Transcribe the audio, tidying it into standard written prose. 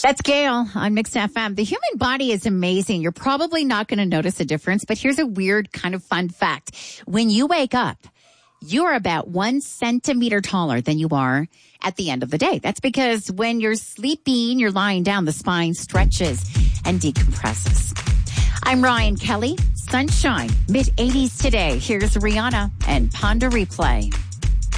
That's Gail on Mixed FM. The human body is amazing. You're probably not going to notice a difference, but here's a weird kind of fun fact. When you wake up, you're about 1 centimeter taller than you are at the end of the day. That's because when you're sleeping, you're lying down, the spine stretches and decompresses. I'm Ryan Kelly. Sunshine, mid-80s today. Here's Rihanna and Ponder Replay.